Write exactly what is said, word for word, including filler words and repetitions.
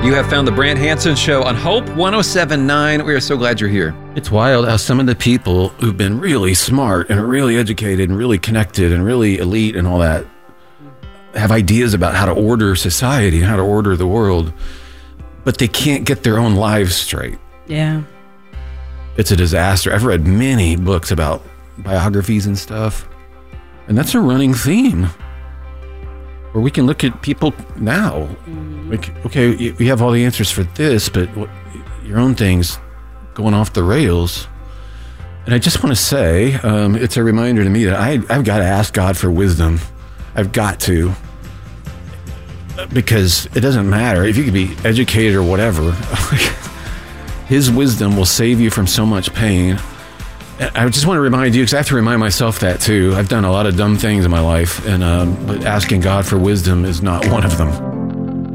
You have found the Brant Hansen Show on Hope one oh seven point nine. We are so glad you're here. It's wild how some of the people who've been really smart and really educated and really connected and really elite and all that have ideas about how to order society and how to order the world, but they can't get their own lives straight. Yeah. It's a disaster. I've read many books about biographies and stuff, and that's a running theme where we can look at people now. Mm-hmm. Like, okay, we have all the answers for this, but what, your own thing's going off the rails. And I just want to say, um, it's a reminder to me that I, I've got to ask God for wisdom. I've got to. Because it doesn't matter if you could be educated or whatever. His wisdom will save you from so much pain. I just want to remind you, because I have to remind myself that too. I've done a lot of dumb things in my life, and um, but asking God for wisdom is not one of them.